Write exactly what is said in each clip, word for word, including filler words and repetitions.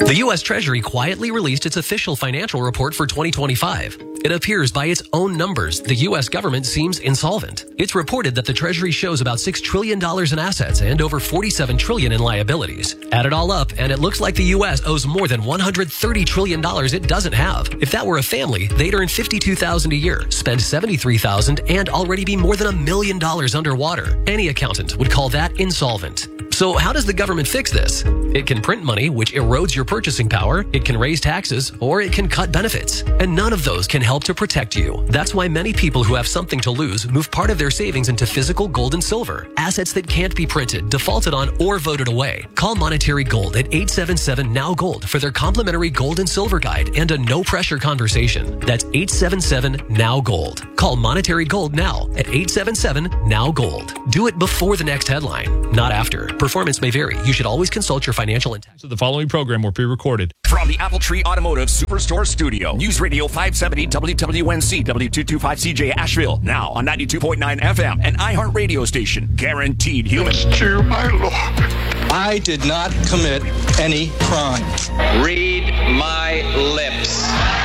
The U S Treasury quietly released its official financial report for twenty twenty-five. It appears by its own numbers, the U S government seems insolvent. It's reported that the Treasury shows about six trillion dollars in assets and over forty-seven trillion dollars in liabilities. Add it all up, and it looks like the U S owes more than one hundred thirty trillion dollars it doesn't have. If that were a family, they'd earn fifty-two thousand dollars a year, spend seventy-three thousand dollars, and already be more than a million dollars underwater. Any accountant would call that insolvent. So how does the government fix this? It can print money, which erodes your purchasing power, it can raise taxes, or it can cut benefits. And none of those can help to protect you. That's why many people who have something to lose move part of their savings into physical gold and silver, assets that can't be printed, defaulted on, or voted away. Call Monetary Gold at eight seven seven, N O W Gold for their complimentary gold and silver guide and a no-pressure conversation. That's eight seven seven, N O W Gold. Call Monetary Gold now at eight seven seven, N O W Gold. Do it before the next headline, not after. Performance may vary. You should always consult your financial intent. So the following program will be recorded from the Apple Tree Automotive Superstore Studio. News Radio five seventy W W N C W two twenty-five C J Asheville. Now on ninety-two point nine F M and iHeart Radio Station. Guaranteed human. Yes, dear my Lord. I did not commit any crime. Read my lips.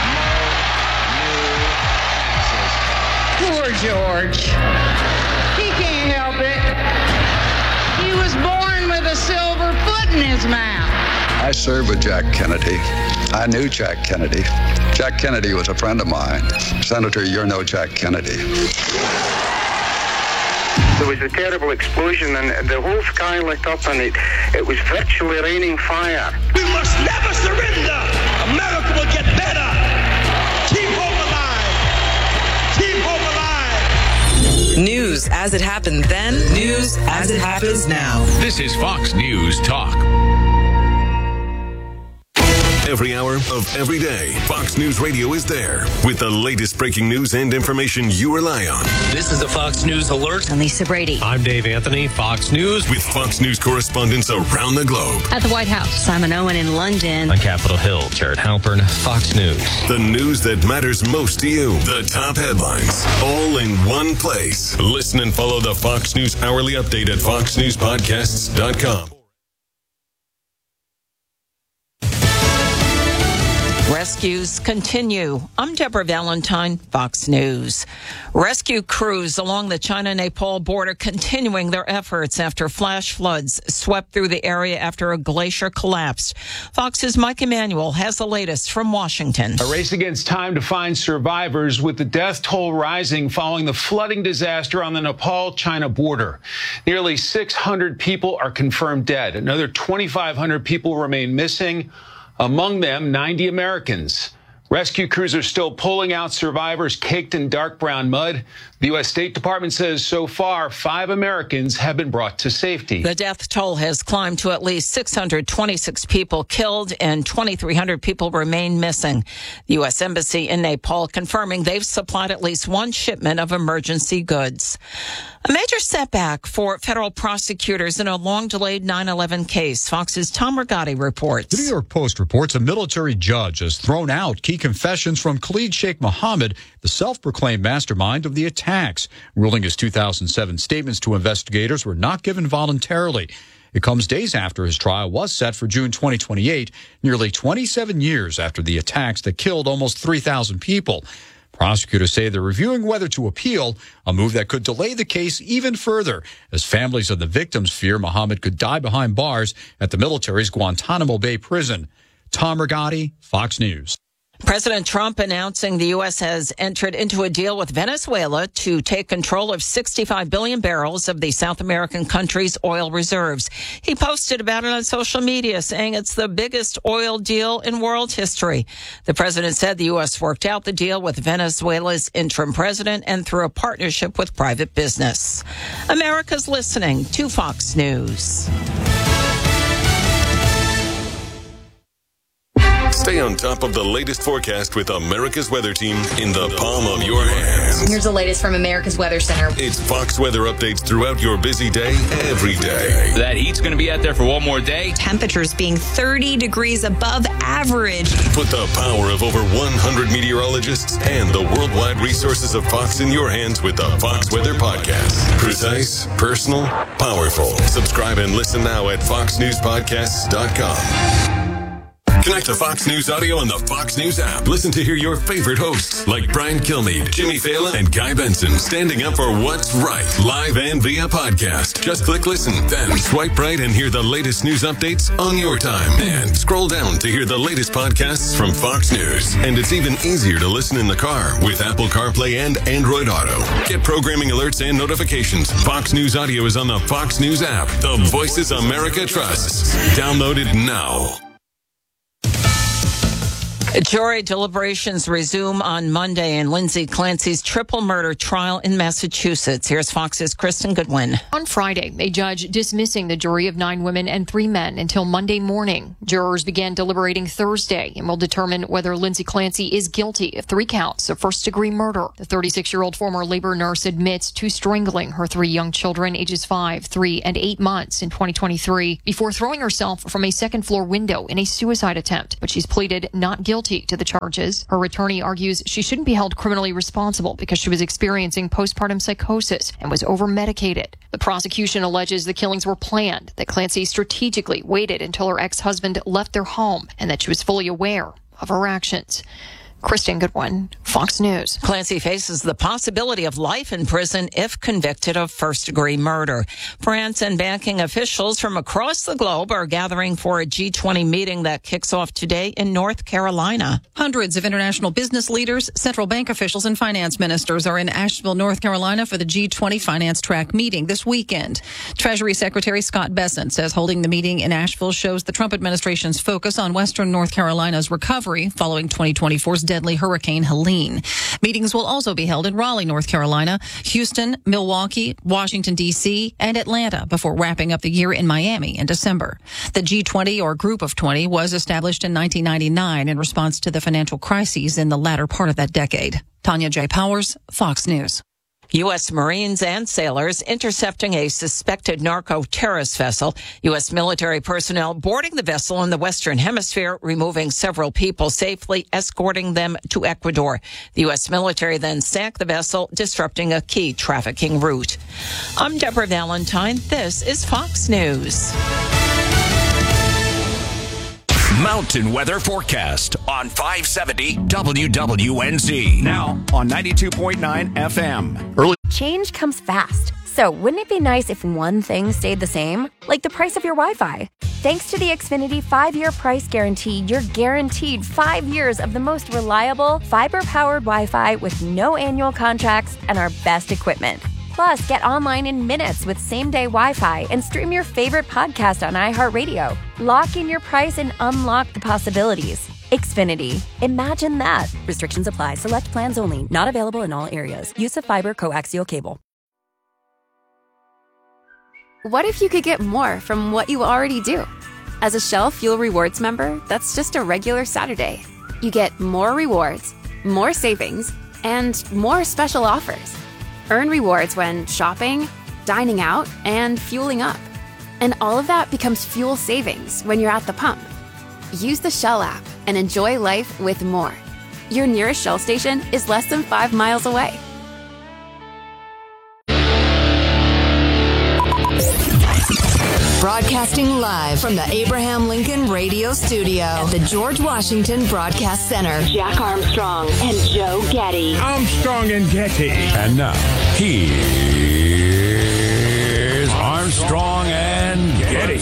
Poor George. He can't help it. He was born with a silver foot in his mouth. I served with Jack Kennedy. I knew Jack Kennedy. Jack Kennedy was a friend of mine. Senator, you're no Jack Kennedy. There was a terrible explosion and the whole sky lit up and it, it was virtually raining fire. We must never surrender. America will get better. Keep hope alive. Keep hope alive. News as it happened then, news as it happens now. This is Fox News Talk. Every hour of every day, Fox News Radio is there with the latest breaking news and information you rely on. This is a Fox News Alert. I'm Lisa Brady. I'm Dave Anthony, Fox News. With Fox News correspondents around the globe. At the White House, Simon Owen in London. On Capitol Hill, Jared Halpern, Fox News. The news that matters most to you. The top headlines, all in one place. Listen and follow the Fox News Hourly Update at fox news podcasts dot com. Rescues continue. I'm Deborah Valentine, Fox News. Rescue crews along the China-Nepal border continuing their efforts after flash floods swept through the area after a glacier collapsed. Fox's Mike Emanuel has the latest from Washington. A race against time to find survivors, with the death toll rising following the flooding disaster on the Nepal-China border. Nearly six hundred people are confirmed dead. Another twenty-five hundred people remain missing. Among them, ninety Americans. Rescue crews are still pulling out survivors caked in dark brown mud. The U S State Department says so far, five Americans have been brought to safety. The death toll has climbed to at least six hundred twenty-six people killed and twenty-three hundred people remain missing. The U S Embassy in Nepal confirming they've supplied at least one shipment of emergency goods. A major setback for federal prosecutors in a long-delayed nine eleven case. Fox's Tom Rigotti reports. The New York Post reports a military judge has thrown out key confessions from Khalid Sheikh Mohammed, the self-proclaimed mastermind of the attacks, ruling his two thousand seven statements to investigators were not given voluntarily. It comes days after his trial was set for June twenty twenty-eight, nearly twenty-seven years after the attacks that killed almost three thousand people. Prosecutors say they're reviewing whether to appeal, a move that could delay the case even further, as families of the victims fear Mohammed could die behind bars at the military's Guantanamo Bay prison. Tom Rigotti, Fox News. President Trump announcing the U S has entered into a deal with Venezuela to take control of sixty-five billion barrels of the South American country's oil reserves. He posted about it on social media, saying it's the biggest oil deal in world history. The president said the U S worked out the deal with Venezuela's interim president and through a partnership with private business. America's listening to Fox News. Stay on top of the latest forecast with America's Weather Team in the palm of your hands. Here's the latest from America's Weather Center. It's Fox weather updates throughout your busy day, every day. That heat's going to be out there for one more day. Temperatures being thirty degrees above average. Put the power of over one hundred meteorologists and the worldwide resources of Fox in your hands with the Fox Weather Podcast. Precise, personal, powerful. Subscribe and listen now at fox news podcasts dot com. Connect to Fox News Audio on the Fox News app. Listen to hear your favorite hosts like Brian Kilmeade, Jimmy Fallon, and Guy Benson standing up for what's right, live and via podcast. Just click listen, then swipe right and hear the latest news updates on your time. And scroll down to hear the latest podcasts from Fox News. And it's even easier to listen in the car with Apple CarPlay and Android Auto. Get programming alerts and notifications. Fox News Audio is on the Fox News app. The Voices America trusts. Download it now. Jury deliberations resume on Monday in Lindsay Clancy's triple murder trial in Massachusetts. Here's Fox's Kristen Goodwin. On Friday, a judge dismissing the jury of nine women and three men until Monday morning. Jurors began deliberating Thursday and will determine whether Lindsay Clancy is guilty of three counts of first-degree murder. The thirty-six-year-old former labor nurse admits to strangling her three young children, ages five, three, and eight months in twenty twenty-three, before throwing herself from a second-floor window in a suicide attempt. But she's pleaded not guilty to the charges. Her attorney argues she shouldn't be held criminally responsible because she was experiencing postpartum psychosis and was over-medicated. The prosecution alleges the killings were planned, that Clancy strategically waited until her ex-husband left their home, and that she was fully aware of her actions. Kristen Goodwin, Fox News. Clancy faces the possibility of life in prison if convicted of first-degree murder. France and banking officials from across the globe are gathering for a G twenty meeting that kicks off today in North Carolina. Hundreds of international business leaders, central bank officials, and finance ministers are in Asheville, North Carolina for the G twenty Finance Track meeting this weekend. Treasury Secretary Scott Bessent says holding the meeting in Asheville shows the Trump administration's focus on Western North Carolina's recovery following twenty twenty-four's deadly Hurricane Helene. Meetings will also be held in Raleigh, North Carolina, Houston, Milwaukee, Washington, D C, and Atlanta before wrapping up the year in Miami in December. The G twenty, or Group of twenty, was established in nineteen ninety-nine in response to the financial crises in the latter part of that decade. Tanya J. Powers, Fox News. U S. Marines and sailors intercepting a suspected narco-terrorist vessel. U S military personnel boarding the vessel in the Western Hemisphere, removing several people, safely escorting them to Ecuador. The U S military then sank the vessel, disrupting a key trafficking route. I'm Deborah Valentine. This is Fox News. Mountain weather forecast on five seventy W W N Z. Now on ninety-two point nine F M. Early change comes fast. So wouldn't it be nice if one thing stayed the same? Like the price of your Wi-Fi. Thanks to the Xfinity five-year price guarantee, you're guaranteed five years of the most reliable, fiber-powered Wi-Fi with no annual contracts and our best equipment. Plus, get online in minutes with same-day Wi-Fi and stream your favorite podcast on iHeartRadio. Lock in your price and unlock the possibilities. Xfinity. Imagine that. Restrictions apply. Select plans only. Not available in all areas. Use of fiber coaxial cable. What if you could get more from what you already do? As a Shell Fuel Rewards member, that's just a regular Saturday. You get more rewards, more savings, and more special offers. Earn rewards when shopping, dining out, and fueling up. And all of that becomes fuel savings when you're at the pump. Use the Shell app and enjoy life with more. Your nearest Shell station is less than five miles away. Broadcasting live from the Abraham Lincoln Radio Studio at the George Washington Broadcast Center. Jack Armstrong and Joe Getty. Armstrong and Getty. And now, here's Armstrong and Getty.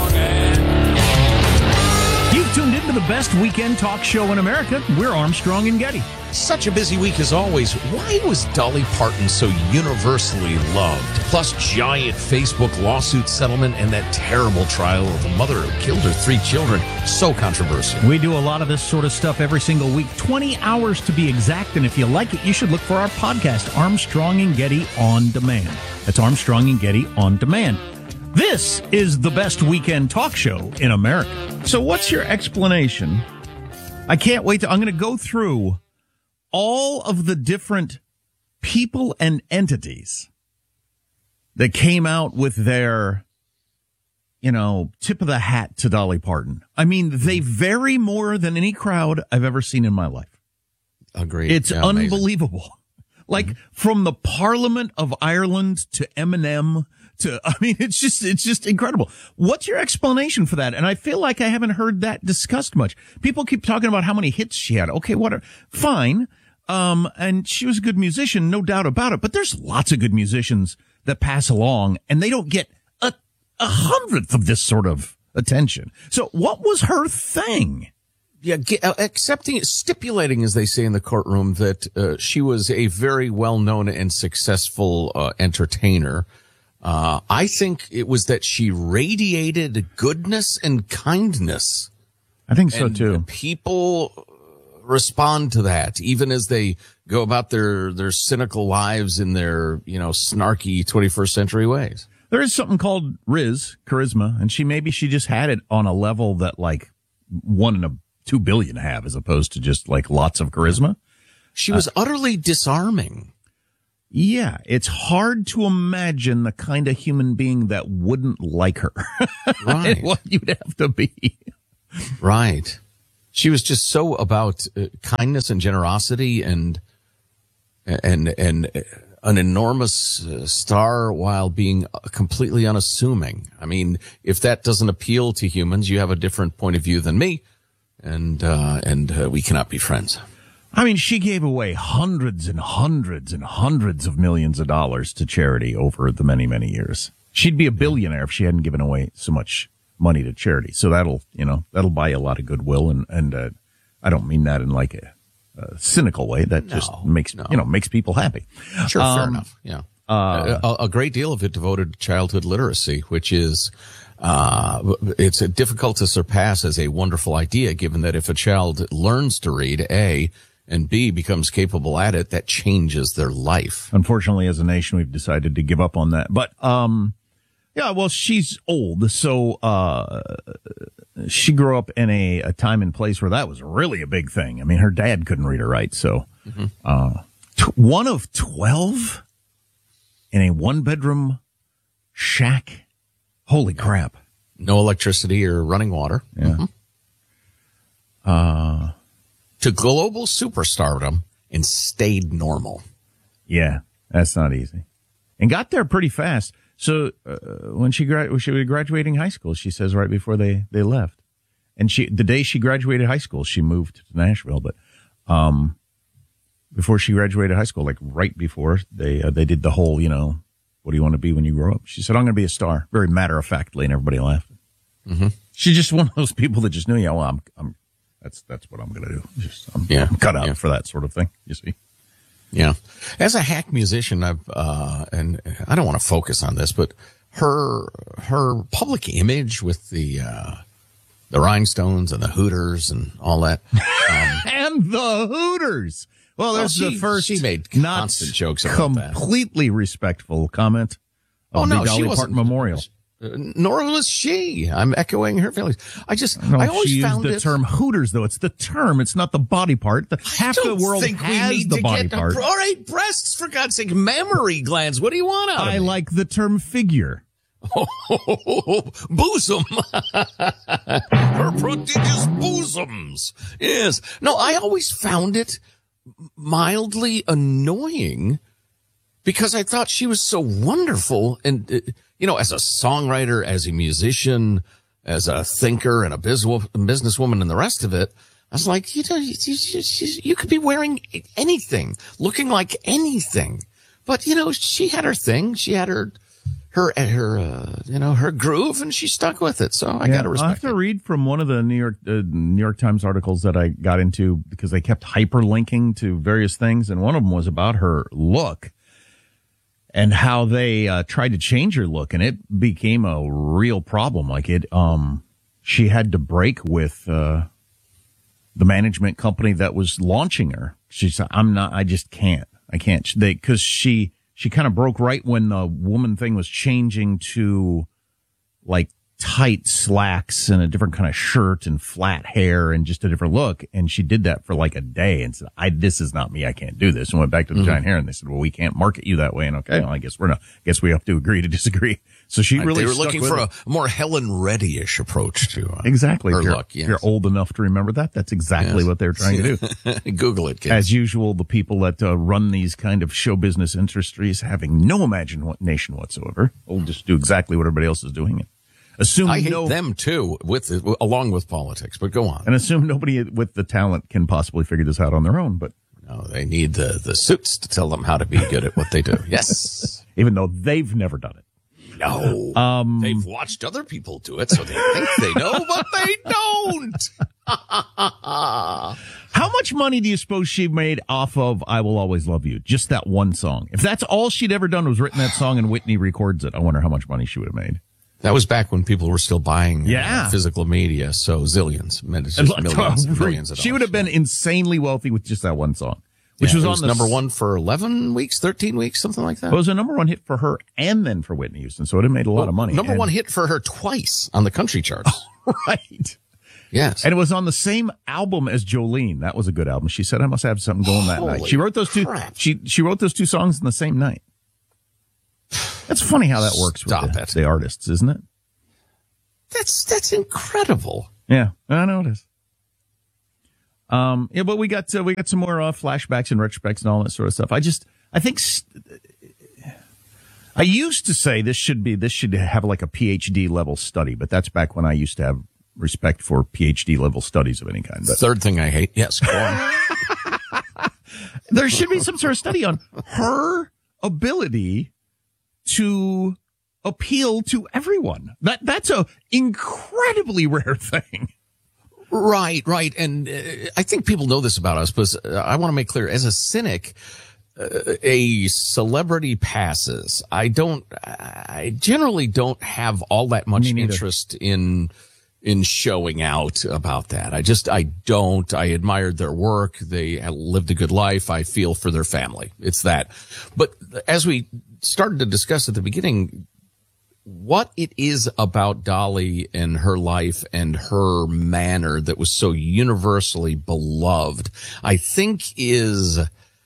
You've tuned into the best weekend talk show in America. We're Armstrong and Getty. Such a busy week as always. Why was Dolly Parton so universally loved? Plus, giant Facebook lawsuit settlement and that terrible trial of the mother who killed her three children. So controversial. We do a lot of this sort of stuff every single week. twenty hours to be exact. And if you like it, you should look for our podcast, Armstrong and Getty On Demand. That's Armstrong and Getty On Demand. This is the best weekend talk show in America. So what's your explanation? I can't wait to, I'm going to go through all of the different people and entities that came out with their, you know, tip of the hat to Dolly Parton. I mean, they vary more than any crowd I've ever seen in my life. Agreed. It's yeah, unbelievable. Amazing. Like mm-hmm. from the Parliament of Ireland to Eminem to, I mean, it's just, it's just incredible. What's your explanation for that? And I feel like I haven't heard that discussed much. People keep talking about how many hits she had. Okay, what, fine. Um, and she was a good musician, no doubt about it. But there's lots of good musicians that pass along and they don't get a, a hundredth of this sort of attention. So what was her thing? Yeah, accepting, stipulating, as they say in the courtroom, that uh, she was a very well-known and successful uh, entertainer. Uh, I think it was that she radiated goodness and kindness. I think so, and too. People respond to that, even as they go about their, their cynical lives in their, you know, snarky twenty-first century ways. There is something called Riz, charisma, and she maybe she just had it on a level that like one in a two billion have, as opposed to just like lots of charisma. She was uh, utterly disarming. Yeah, it's hard to imagine the kind of human being that wouldn't like her. Right. What you'd have to be. Right. She was just so about uh, kindness and generosity and and and an enormous uh, star while being completely unassuming. I mean, if that doesn't appeal to humans, you have a different point of view than me, and uh, and uh, we cannot be friends. I mean, she gave away hundreds and hundreds and hundreds of millions of dollars to charity over the many, many years. She'd be a billionaire if she hadn't given away so much money to charity. So that'll, you know, that'll buy you a lot of goodwill. And, and, uh, I don't mean that in like a, a cynical way. That no, just makes, no. you know, makes people happy. Sure. Um, fair enough. Yeah. Uh, a, a great deal of it devoted to childhood literacy, which is, uh, it's difficult to surpass as a wonderful idea, given that if a child learns to read, A, and B, becomes capable at it, that changes their life. Unfortunately, as a nation, we've decided to give up on that. But, um, yeah, well, she's old, so, uh, she grew up in a, a time and place where that was really a big thing. I mean, her dad couldn't read or write, so, mm-hmm. uh, t- one of twelve in a one-bedroom shack. Holy crap. No electricity or running water. Yeah. Mm-hmm. Uh, to global superstardom and stayed normal. Yeah, that's not easy. And got there pretty fast. So uh, when she, gra- when she was graduating high school, she says right before they, they left. And she the day she graduated high school, she moved to Nashville. But um, before she graduated high school, like right before, they uh, they did the whole, you know, what do you want to be when you grow up? She said, I'm going to be a star. Very matter-of-factly, and everybody laughed. Mm-hmm. She's just one of those people that just knew, yeah, well, I'm, I'm that's that's what I'm going to do. Just, I'm, yeah. I'm cut out yeah. for that sort of thing, you see. Yeah. As a hack musician, I've, uh, and I don't want to focus on this, but her, her public image with the, uh, the Rhinestones and the Hooters and all that. Um, and the Hooters. Well, there's well, she, the first. She made constant jokes about completely that. Completely respectful comment of oh, no, the Dolly she Parton Memorial. Uh, nor was she. I'm echoing her feelings. I just, no, I always she found used the it, term Hooters, though. It's the term. It's not the body part. The, half the world think has we need the to body get part. A, all right, breasts, for God's sake, mammary glands. What do you want out of I me? like the term figure. Oh, bosom. Her prodigious bosoms. Yes. No, I always found it mildly annoying because I thought she was so wonderful. And, uh, you know, as a songwriter, as a musician, as a thinker and a business businesswoman and the rest of it, I was like, you know, you, you, you could be wearing anything, looking like anything. But, you know, she had her thing. She had her, her, her, uh, you know, her groove, and she stuck with it. So I yeah, got to respect I have to it. read from one of the New York, uh, New York Times articles that I got into because they kept hyperlinking to various things. And one of them was about her look and how they uh, tried to change her look. And it became a real problem. Like it, um, she had to break with, uh, the management company that was launching her. She said, I'm not, I just can't. I can't. They, cause she, she kind of broke right when the woman thing was changing to like tight slacks and a different kind of shirt and flat hair and just a different look. And she did that for like a day and said, I, this is not me. I can't do this. And went back to the mm-hmm. giant hair and they said, well, we can't market you that way. And okay, well, I guess we're not, I guess we have to agree to disagree. So she Like really they were stuck looking with for it. a more Helen Reddy-ish approach to uh, exactly. her if you're, look. Yes. if you're old enough to remember that, that's exactly Yes. what they were trying to do. Google it, kids. As usual, the people that uh, run these kind of show business industries having no imagination whatsoever will just do exactly what everybody else is doing. And assume I hate no, them too, with along with politics. But go on. and assume nobody with the talent can possibly figure this out on their own. But No, they need the the suits to tell them how to be good at what they do. Yes, even though they've never done it. No, um, they've watched other people do it, so they think they know, but they don't. How much money do you suppose she made off of I Will Always Love You? Just that one song. If that's all she'd ever done was written that song and Whitney records it, I wonder how much money she would have made. That was back when people were still buying yeah. uh, physical media, so zillions, millions, millions of dollars. She would have been insanely wealthy with just that one song. Which yeah, was it on was the number one for eleven weeks, thirteen weeks, something like that. It was a number one hit for her and then for Whitney Houston, so it had made a lot well, of money. Number and, one hit for her twice on the country charts. Right. Yes. And it was on the same album as Jolene. That was a good album. She said, I must have something going that Holy night. She wrote those two crap. she she wrote those two songs in the same night. That's funny how that works Stop with the, it. the artists, isn't it? That's that's incredible. Yeah, I know it is. Um, yeah, but we got uh, we got some more uh, flashbacks and retrospects and all that sort of stuff. I just I think st- I used to say this should be this should have like a P H D level study, but that's back when I used to have respect for P H D level studies of any kind. But Third thing I hate, yes, go on. There should be some sort of study on her ability to appeal to everyone. That that's a incredibly rare thing. Right, right. And uh, I think people know this about us, but uh, I want to make clear, as a cynic, uh, a celebrity passes. I don't, I generally don't have all that much interest in, in showing out about that. I just, I don't. I admired their work. They lived a good life. I feel for their family. It's that. But as we started to discuss at the beginning, what it is about Dolly and her life and her manner that was so universally beloved, I think is,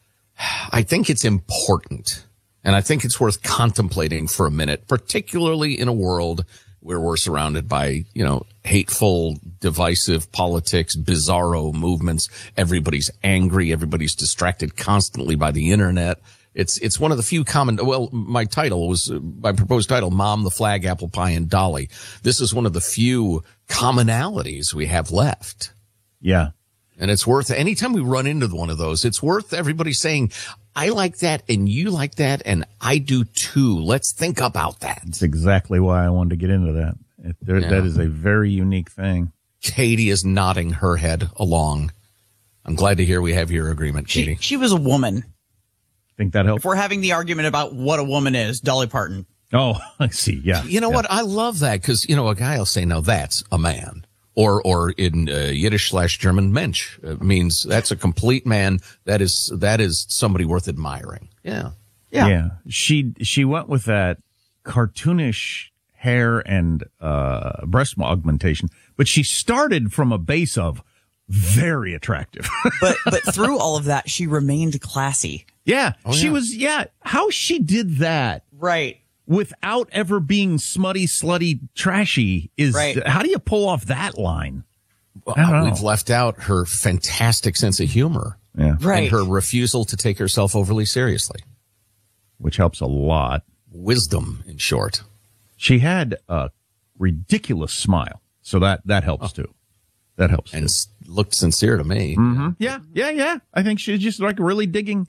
I think it's important. And I think it's worth contemplating for a minute, particularly in a world where we're surrounded by, you know, hateful, divisive politics, bizarro movements. Everybody's angry. Everybody's distracted constantly by the internet. It's it's one of the few common, well, my title was, my proposed title, Mom, the Flag, Apple Pie, and Dolly. This is one of the few commonalities we have left. Yeah. And it's worth, anytime we run into one of those, it's worth everybody saying, I like that, and you like that, and I do too. Let's think about that. That's exactly why I wanted to get into that. It, there, Yeah. That is a very unique thing. Katie is nodding her head along. I'm glad to hear we have your agreement, She, Katie. she was a woman. Think that helps? If we're having the argument about what a woman is, Dolly Parton. Oh, I see. Yeah. You know yeah. what? I love that because, you know, a guy will say, now that's a man. Or, or in uh, Yiddish slash German, Mensch uh, means that's a complete man. That is, that is somebody worth admiring. Yeah. Yeah. Yeah. She, she went with that cartoonish hair and, uh, breast augmentation, but she started from a base of very attractive. But, but through all of that, she remained classy. Yeah. Oh, she yeah. was, yeah. How she did that. Right. Without ever being smutty, slutty, trashy is, Right. how do you pull off that line? Well, I don't know. we've left out her fantastic sense of humor. Yeah. Right. And her refusal to take herself overly seriously. Which helps a lot. Wisdom, in short. She had a ridiculous smile. So that, that helps too. That helps. And too. s- looked sincere to me. Mm-hmm. Yeah. Yeah. Yeah. I think she's just like really digging,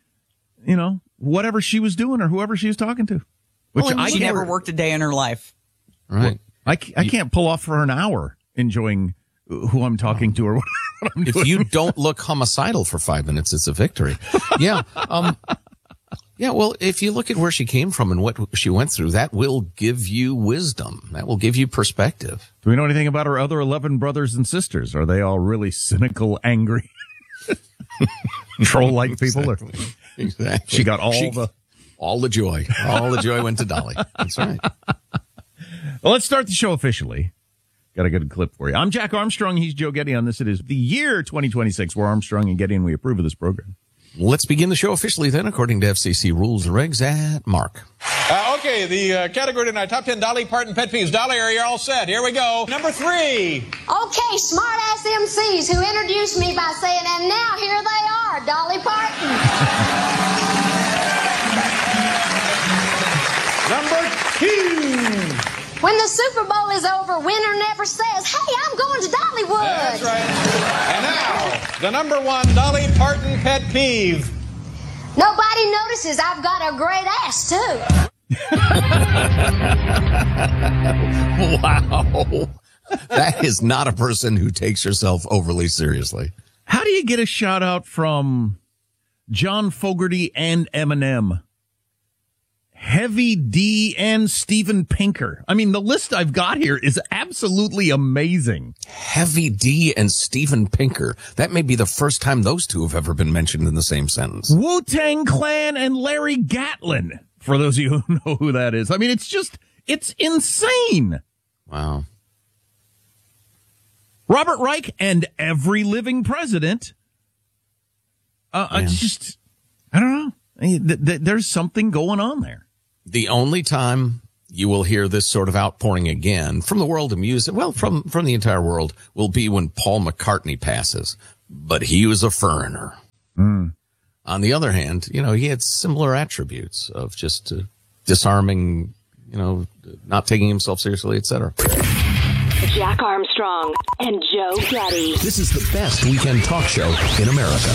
you know, whatever she was doing or whoever she was talking to. Which Well, I she can't- never worked a day in her life. Right. I, c- I can't pull off for an hour enjoying who I'm talking to or what, what I'm doing. If you don't look homicidal for five minutes, it's a victory. Yeah. Um, yeah. Well, if you look at where she came from and what she went through, that will give you wisdom. That will give you perspective. Do we know anything about her other eleven brothers and sisters? Are they all really cynical, angry, troll-like people? Or Exactly. she got all She- the... all the joy. All the joy went to Dolly. That's right. Well, let's start the show officially. Got a good clip for you. I'm Jack Armstrong. He's Joe Getty on this. It is the year twenty twenty-six. We're Armstrong and Getty, and we approve of this program. Let's begin the show officially then, according to F C C rules and regs at Mark. Uh, okay, the uh, category tonight, top ten Dolly Parton pet peeves. Dolly, are you all set? Here we go. Number three. Okay, smart-ass M Cs who introduced me by saying, and now here they are, Dolly Parton. Number two. When the Super Bowl is over, winner never says, hey, I'm going to Dollywood. That's right. And now, the number one Dolly Parton pet peeve. Nobody notices I've got a great ass, too. Wow. That is not a person who takes herself overly seriously. How do you get a shout out from John Fogerty and Eminem? Heavy D and Steven Pinker. I mean, the list I've got here is absolutely amazing. Heavy D and Steven Pinker. That may be the first time those two have ever been mentioned in the same sentence. Wu-Tang Clan and Larry Gatlin, for those of you who know who that is. I mean, it's just, it's insane. Wow. Robert Reich and every living president. Uh, I just, I don't know. I mean, th- th- there's something going on there. The only time you will hear this sort of outpouring again from the world of music, well, from, from the entire world, will be when Paul McCartney passes. But he was a foreigner. Mm. On the other hand, you know, he had similar attributes of just uh, disarming, you know, not taking himself seriously, et cetera. Jack Armstrong and Joe Getty. This is the best weekend talk show in America.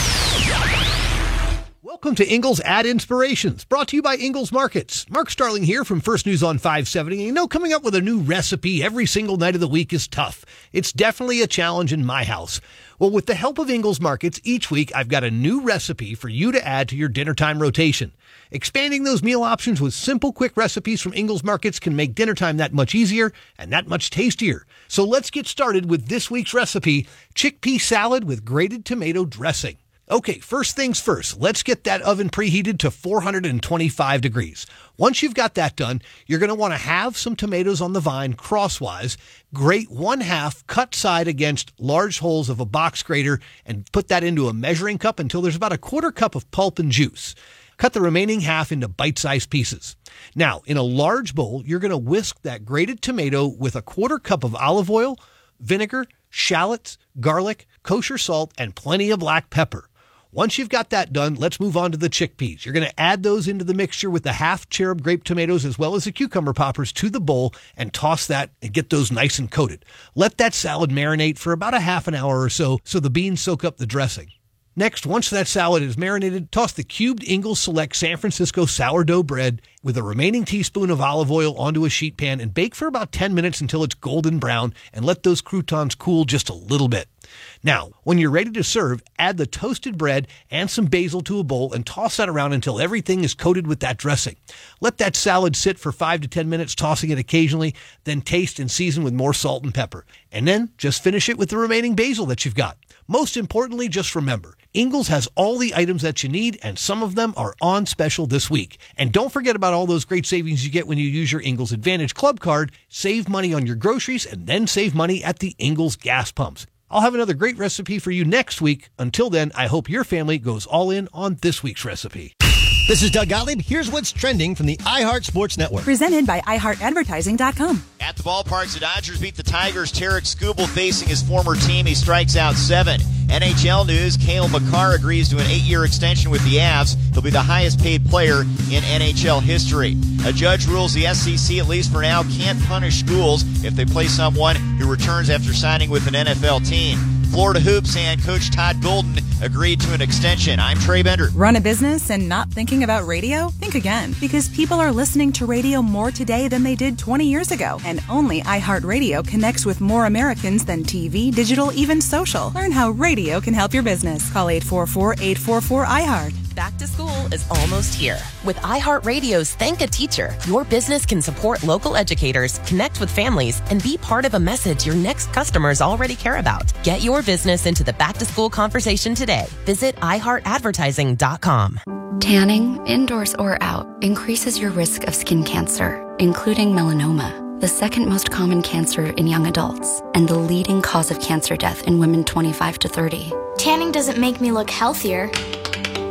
Welcome to Ingles Ad Inspirations, brought to you by Ingles Markets. Mark Starling here from First News on five seventy. And you know, coming up with a new recipe every single night of the week is tough. It's definitely a challenge in my house. Well, with the help of Ingles Markets, each week I've got a new recipe for you to add to your dinner time rotation. Expanding those meal options with simple, quick recipes from Ingles Markets can make dinner time that much easier and that much tastier. So let's get started with this week's recipe, chickpea salad with grated tomato dressing. Okay, first things first, let's get that oven preheated to four hundred twenty-five degrees. Once you've got that done, you're going to want to have some tomatoes on the vine crosswise, grate one half, cut side against large holes of a box grater, and put that into a measuring cup until there's about a quarter cup of pulp and juice. Cut the remaining half into bite-sized pieces. Now, in a large bowl, you're going to whisk that grated tomato with a quarter cup of olive oil, vinegar, shallots, garlic, kosher salt, and plenty of black pepper. Once you've got that done, let's move on to the chickpeas. You're going to add those into the mixture with the half cherub grape tomatoes as well as the cucumber poppers to the bowl and toss that and get those nice and coated. Let that salad marinate for about a half an hour or so so the beans soak up the dressing. Next, once that salad is marinated, toss the cubed Ingles Select San Francisco sourdough bread with a remaining teaspoon of olive oil onto a sheet pan and bake for about ten minutes until it's golden brown and let those croutons cool just a little bit. Now, when you're ready to serve, add the toasted bread and some basil to a bowl and toss that around until everything is coated with that dressing. Let that salad sit for five to ten minutes, tossing it occasionally, then taste and season with more salt and pepper. And then just finish it with the remaining basil that you've got. Most importantly, just remember, Ingles has all the items that you need, and some of them are on special this week. And don't forget about all those great savings you get when you use your Ingles Advantage Club card. Save money on your groceries and then save money at the Ingles gas pumps. I'll have another great recipe for you next week. Until then, I hope your family goes all in on this week's recipe. This is Doug Gottlieb. Here's what's trending from the iHeart Sports Network. Presented by i heart advertising dot com. At the ballpark, the Dodgers beat the Tigers. Tarek Skubal facing his former team. He strikes out seven. N H L news, Cale Makar agrees to an eight-year extension with the Avs. He'll be the highest-paid player in N H L history. A judge rules the S E C, at least for now, can't punish schools if they play someone who returns after signing with an N F L team. Florida Hoops and Coach Todd Golden agreed to an extension. I'm Trey Bender. Run a business and not thinking about radio? Think again, because people are listening to radio more today than they did twenty years ago. And only iHeartRadio connects with more Americans than T V, digital, even social. Learn how radio can help your business. Call eight four four, eight four four, I heart. Back to school is almost here. With iHeartRadio's Thank a Teacher, your business can support local educators, connect with families, and be part of a message your next customers already care about. Get your business into the back-to-school conversation today. Visit i heart advertising dot com. Tanning, indoors or out, increases your risk of skin cancer, including melanoma, the second most common cancer in young adults, and the leading cause of cancer death in women twenty-five to thirty. Tanning doesn't make me look healthier.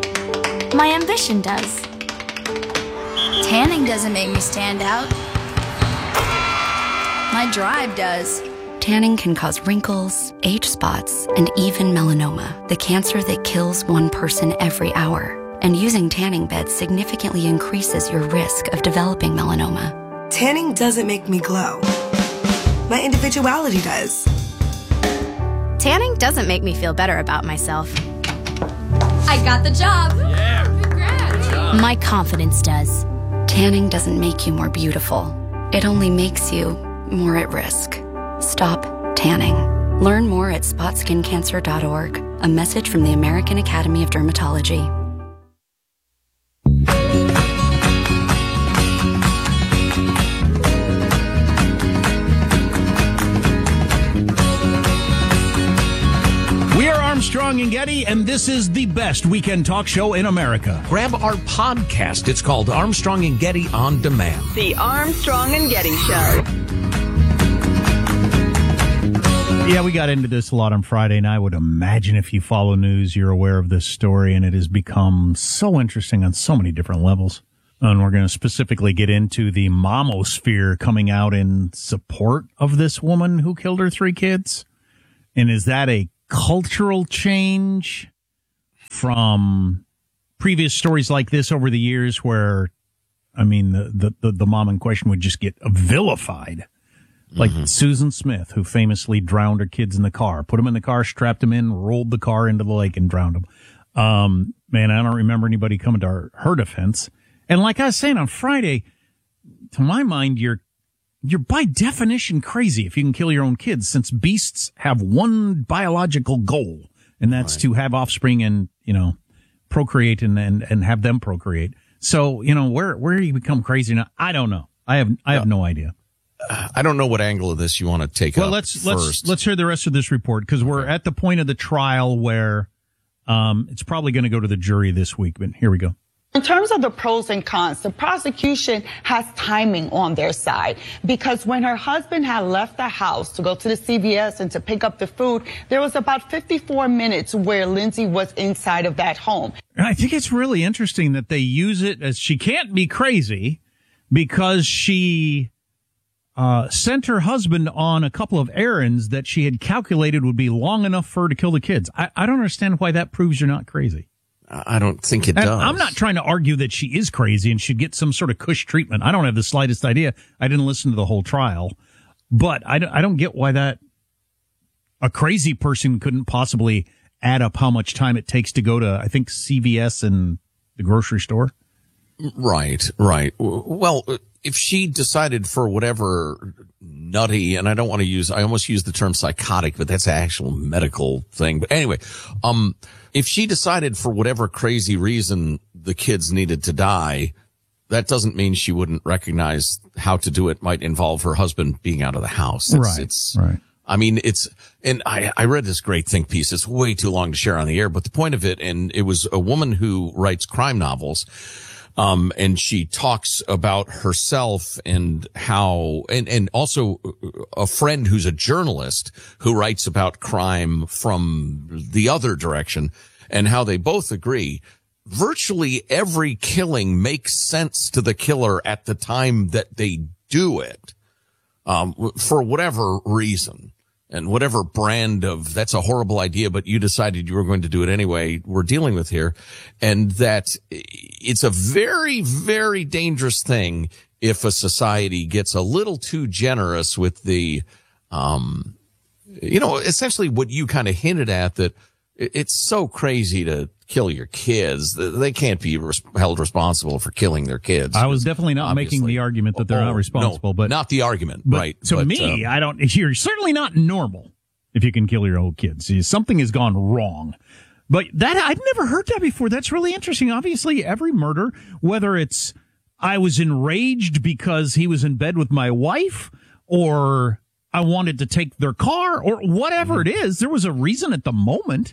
My ambition does. Tanning doesn't make me stand out. My drive does. Tanning can cause wrinkles, age spots, and even melanoma, the cancer that kills one person every hour. And using tanning beds significantly increases your risk of developing melanoma. Tanning doesn't make me glow. My individuality does. Tanning doesn't make me feel better about myself. I got the job. Yeah. Congrats. My confidence does. Tanning doesn't make you more beautiful. It only makes you more at risk. Stop tanning. Learn more at spot skin cancer dot org. A message from the American Academy of Dermatology. We are Armstrong and Getty, and this is the best weekend talk show in America. Grab our podcast. It's called Armstrong and Getty On Demand. The Armstrong and Getty Show. Yeah, we got into this a lot on Friday, and I would imagine if you follow news, you're aware of this story, and it has become so interesting on so many different levels. And we're going to specifically get into the momosphere coming out in support of this woman who killed her three kids. And is that a cultural change from previous stories like this over the years where, I mean, the, the, the, the mom in question would just get vilified? Like mm-hmm. Susan Smith, who famously drowned her kids in the car, put them in the car, strapped them in, rolled the car into the lake and drowned them. Um, man, I don't remember anybody coming to her, her defense. And like I was saying on Friday, to my mind, you're You're by definition crazy if you can kill your own kids, since beasts have one biological goal, and that's right. to have offspring and, you know, procreate and, and, and have them procreate. So, you know, where, where you become crazy now, I don't know. I have, I have no idea. I don't know what angle of this you want to take well, up let's, first. let's, let's hear the rest of this report, because we're at the point of the trial where, um, it's probably going to go to the jury this week, but here we go. In terms of the pros and cons, the prosecution has timing on their side, because when her husband had left the house to go to the C V S and to pick up the food, there was about fifty-four minutes where Lindsay was inside of that home. I think it's really interesting that they use it as she can't be crazy because she uh sent her husband on a couple of errands that she had calculated would be long enough for her to kill the kids. I, I don't understand why that proves you're not crazy. I don't think it and does. I'm not trying to argue that she is crazy and should get some sort of cush treatment. I don't have the slightest idea. I didn't listen to the whole trial. But I don't, I don't get why that a crazy person couldn't possibly add up how much time it takes to go to, I think, C V S and the grocery store. Right, right. Well, if she decided for whatever nutty, and I don't want to use, I almost use the term psychotic, but that's an actual medical thing. But anyway, um, if she decided for whatever crazy reason the kids needed to die, that doesn't mean she wouldn't recognize how to do it might involve her husband being out of the house. It's, right, it's, right. I mean, it's, and I, I read this great think piece. It's way too long to share on the air, but the point of it, and it was a woman who writes crime novels. Um, and she talks about herself and how, and, and also a friend who's a journalist who writes about crime from the other direction, and how they both agree virtually every killing makes sense to the killer at the time that they do it, um, for whatever reason. And whatever brand of, that's a horrible idea, but you decided you were going to do it anyway, we're dealing with here. And that it's a very, very dangerous thing if a society gets a little too generous with the, um, you know, essentially what you kind of hinted at, that it's so crazy to kill your kids. They can't be res- held responsible for killing their kids. I was definitely not Obviously. making the argument that they're oh, not responsible, no, but not the argument, but right? To but, me, uh, I don't. You're certainly not normal if you can kill your own kids. See, something has gone wrong. But that I'd never heard that before. That's really interesting. Obviously, every murder, whether it's I was enraged because he was in bed with my wife, or I wanted to take their car, or whatever it is, there was a reason at the moment.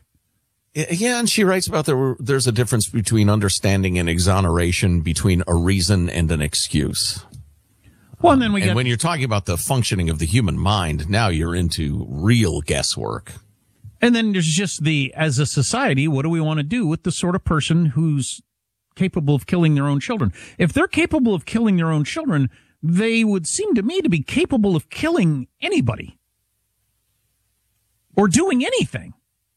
Yeah, and she writes about there. There's a difference between understanding and exoneration, between a reason and an excuse. Well, and then we and get, when you're talking about the functioning of the human mind, now you're into real guesswork. And then there's just the, as a society, what do we want to do with the sort of person who's capable of killing their own children. If they're capable of killing their own children, they would seem to me to be capable of killing anybody or doing anything.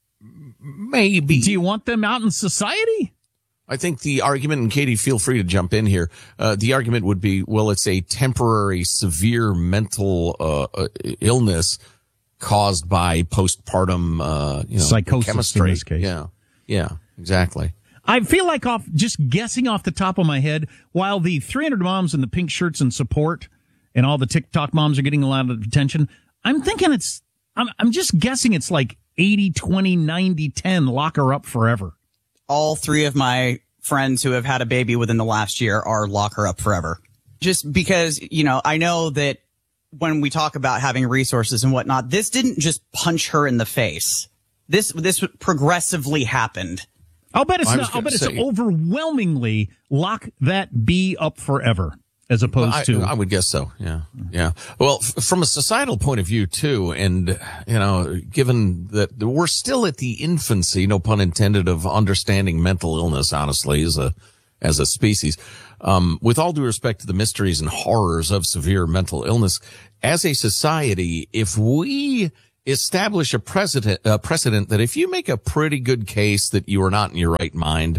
Maybe. Do you want them out in society? I think the argument, and Katie, feel free to jump in here. Uh, the argument would be, well, it's a temporary, severe mental uh, illness caused by postpartum, uh, you know, psychosis chemistry. In this case. Yeah, yeah, exactly. I feel like off just guessing off the top of my head, while the three hundred moms in the pink shirts and support and all the TikTok moms are getting a lot of attention, I'm thinking it's, I'm, I'm just guessing it's like eighty twenty, ninety ten, lock her up forever. All three of my friends who have had a baby within the last year are lock her up forever. Just because, you know, I know that when we talk about having resources and whatnot, this didn't just punch her in the face. This, this progressively happened. I'll bet it's not, I'll bet say, it's overwhelmingly lock that bee up forever. As opposed I, to, I would guess so. Yeah, yeah. Well, f- from a societal point of view too, and you know, given that we're still at the infancy, no pun intended, of understanding mental illness, honestly, as a as a species, um, with all due respect to the mysteries and horrors of severe mental illness, as a society, if we establish a precedent, a precedent that if you make a pretty good case that you are not in your right mind,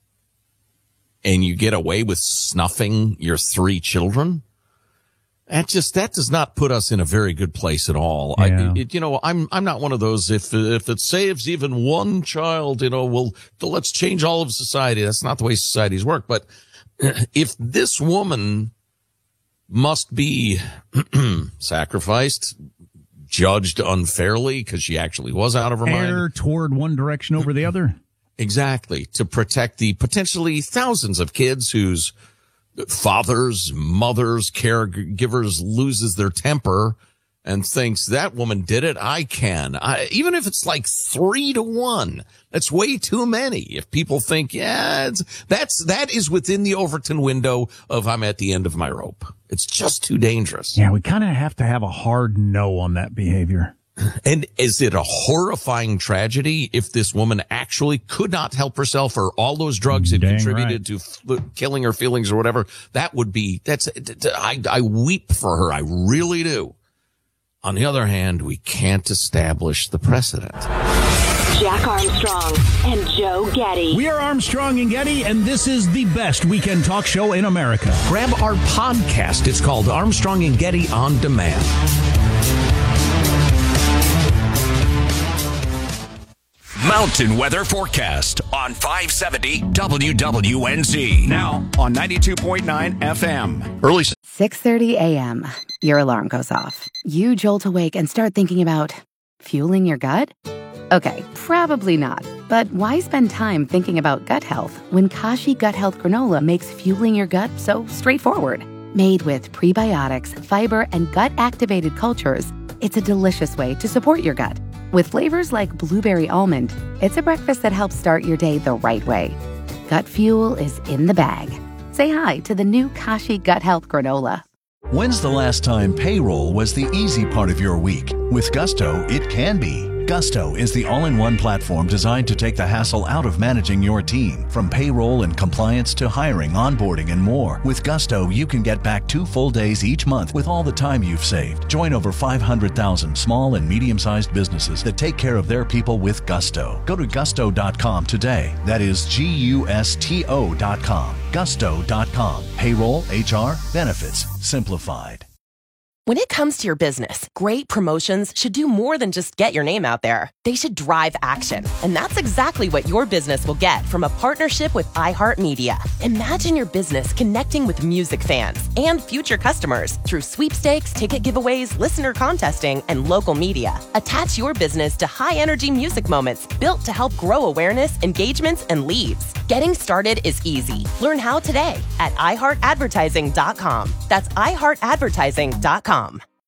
and you get away with snuffing your three children, that just, that does not put us in a very good place at all. Yeah. I, it, you know, I'm, I'm not one of those, if, if it saves even one child, you know, well, let's change all of society. That's not the way societies work. But if this woman must be sacrificed, judged unfairly because she actually was out of her mind. Err toward one direction over the other. Exactly, to protect the potentially thousands of kids whose fathers, mothers, caregivers loses their temper and thinks that woman did it, I can. I, even if it's like three to one, that's way too many. If people think, yeah, it's, that's, that is within the Overton window of I'm at the end of my rope. It's just too dangerous. Yeah, we kind of have to have a hard no on that behavior. And is it a horrifying tragedy if this woman actually could not help herself, or all those drugs had Dang contributed right. to f- killing her feelings or whatever? That would be, that's, I, I weep for her. I really do. On the other hand, we can't establish the precedent. Jack Armstrong and Joe Getty. We are Armstrong and Getty, and this is the best weekend talk show in America. Grab our podcast. It's called Armstrong and Getty On Demand. Mountain weather forecast on five seventy W W N Z. Now on ninety-two point nine F M. Early six thirty a.m. Your alarm goes off. You jolt awake and start thinking about fueling your gut? Okay, probably not. But why spend time thinking about gut health when Kashi Gut Health Granola makes fueling your gut so straightforward? Made with prebiotics, fiber, and gut-activated cultures, it's a delicious way to support your gut. With flavors like blueberry almond, it's a breakfast that helps start your day the right way. Gut fuel is in the bag. Say hi to the new Kashi Gut Health Granola. When's the last time payroll was the easy part of your week? With Gusto, it can be. Gusto is the all-in-one platform designed to take the hassle out of managing your team. From payroll and compliance to hiring, onboarding, and more. With Gusto, you can get back two full days each month with all the time you've saved. Join over five hundred thousand small and medium-sized businesses that take care of their people with Gusto. Go to gusto dot com today. That is G U S T O dot com. gusto dot com. Payroll, H R, benefits, simplified. When it comes to your business, great promotions should do more than just get your name out there. They should drive action. And that's exactly what your business will get from a partnership with iHeartMedia. Imagine your business connecting with music fans and future customers through sweepstakes, ticket giveaways, listener contesting, and local media. Attach your business to high-energy music moments built to help grow awareness, engagements, and leads. Getting started is easy. Learn how today at i heart advertising dot com. That's i heart advertising dot com.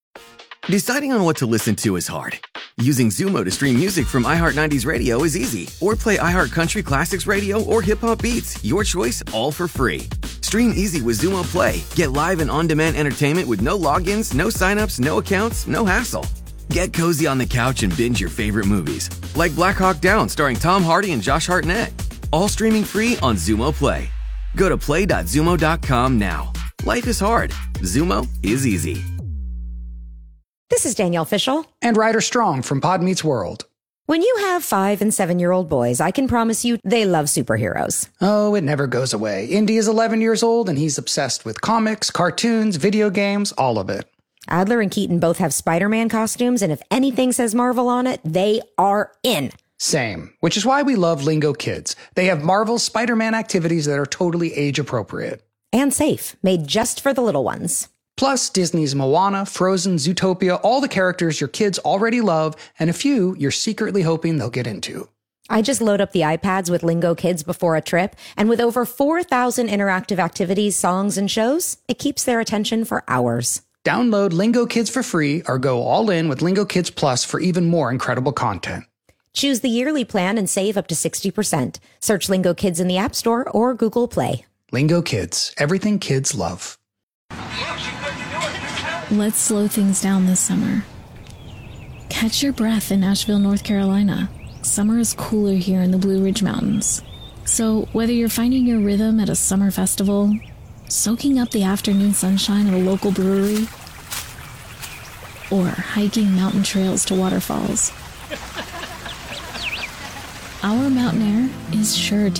Deciding on what to listen to is hard. Using Zumo to stream music from iHeart nineties Radio is easy. Or play iHeart Country Classics Radio or Hip Hop Beats. Your choice, all for free. Stream easy with Zumo Play. Get live and on-demand entertainment with no logins, no signups, no accounts, no hassle. Get cozy on the couch and binge your favorite movies. Like Black Hawk Down starring Tom Hardy and Josh Hartnett. All streaming free on Zumo Play. Go to play dot zumo dot com now. Life is hard. Zumo is easy. This is Danielle Fishel. And Ryder Strong from Pod Meets World. When you have five and seven-year-old boys, I can promise you they love superheroes. Oh, it never goes away. Indy is eleven years old, and he's obsessed with comics, cartoons, video games, all of it. Adler and Keaton both have Spider-Man costumes, and if anything says Marvel on it, they are in. Same, which is why we love Lingo Kids. They have Marvel's Spider-Man activities that are totally age-appropriate. And safe, made just for the little ones. Plus, Disney's Moana, Frozen, Zootopia, all the characters your kids already love, and a few you're secretly hoping they'll get into. I just load up the iPads with Lingo Kids before a trip, and with over four thousand interactive activities, songs, and shows, it keeps their attention for hours. Download Lingo Kids for free or go all in with Lingo Kids Plus for even more incredible content. Choose the yearly plan and save up to sixty percent. Search Lingo Kids in the App Store or Google Play. Lingo Kids, everything kids love. Let's slow things down this summer. Catch your breath in Asheville, North Carolina. Summer is cooler here in the Blue Ridge Mountains. So whether you're finding your rhythm at a summer festival, soaking up the afternoon sunshine at a local brewery, or hiking mountain trails to waterfalls, our mountain air is sure to